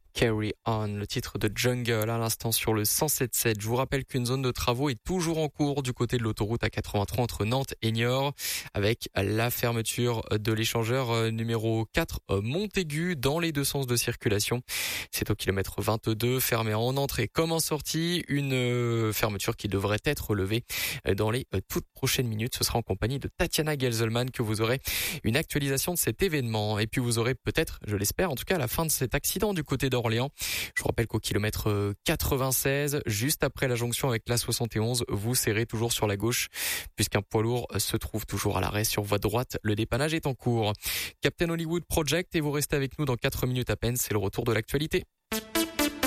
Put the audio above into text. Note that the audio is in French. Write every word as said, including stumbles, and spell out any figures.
Carry On, le titre de Jungle à l'instant sur le cent sept sept. Je vous rappelle qu'une zone de travaux est toujours en cours du côté de l'autoroute A quatre-vingt-trois entre Nantes et Niort, avec la fermeture de l'échangeur numéro quatre Montaigu dans les deux sens de circulation. C'est au kilomètre vingt-deux, fermé en entrée comme en sortie. Une fermeture qui devrait être levée dans les toutes prochaines minutes. Ce sera en compagnie de Tatiana Gelselman que vous aurez une actualisation de cet événement. Et puis vous aurez peut-être, je l'espère, en tout cas la fin de cet accident du côté d'Orléans. Je vous rappelle qu'au kilomètre quatre-vingt-seize, juste après la jonction avec l'A soixante et onze, vous serrez toujours sur la gauche puisqu'un poids lourd se trouve toujours à l'arrêt sur voie droite. Le dépannage est en cours. Captain Hollywood Project et vous restez avec nous dans quatre minutes à peine. C'est le retour de l'actualité.